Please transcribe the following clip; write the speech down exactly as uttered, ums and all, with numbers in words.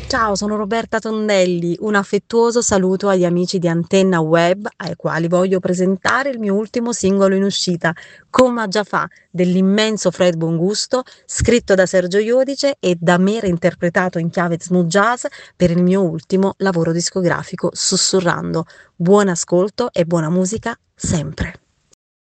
Ciao, sono Roberta Tondelli. Un affettuoso saluto agli amici di Antenna Web, ai quali voglio presentare il mio ultimo singolo in uscita, Coma già fa, dell'immenso Fred Bongusto, scritto da Sergio Iodice e da me reinterpretato in chiave smooth jazz per il mio ultimo lavoro discografico, Sussurrando. Buon ascolto e buona musica sempre.